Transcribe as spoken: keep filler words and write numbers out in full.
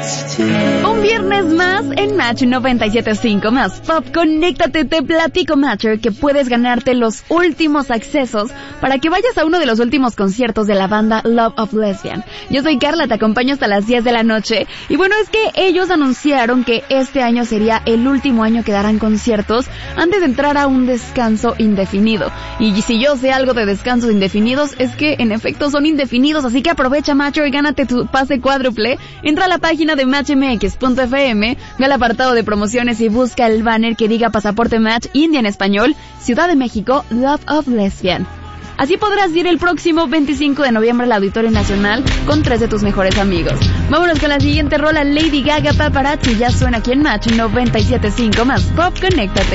Un viernes más en Match noventa y siete punto cinco más Pop. Conéctate, te platico, Matcher, que puedes ganarte los últimos accesos para que vayas a uno de los últimos conciertos de la banda Love of Lesbian. Yo soy Carla, te acompaño hasta las diez de la noche. Y bueno, es que ellos anunciaron que este año sería el último año que darán conciertos antes de entrar a un descanso indefinido. Y si yo sé algo de descansos indefinidos, es que en efecto son indefinidos, así que aprovecha, Matcher, y gánate tu pase cuádruple. Entra a la página de match m x punto f m, ve al apartado de promociones y busca el banner que diga Pasaporte Match India en español, Ciudad de México, Love of Lesbian. Así podrás ir el próximo veinticinco de noviembre al Auditorio Nacional con tres de tus mejores amigos. Vámonos con la siguiente rola, Lady Gaga, Paparazzi, ya suena aquí en Match noventa y siete punto cinco más Pop. Conéctate.